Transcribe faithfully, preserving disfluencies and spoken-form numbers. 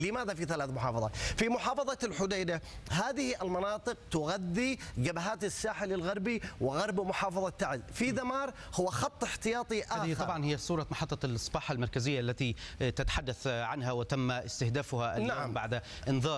لماذا في ثلاث محافظات؟ في محافظة الحديدة هذه المناطق تغذي جبهات الساحل الغربي وغرب محافظة تعز. في دمار هو خط احتياطي آخر. هذه طبعا هي صورة محطة الإصباح المركزية التي تتحدث عنها وتم استهدافها اليوم. نعم. بعد انذار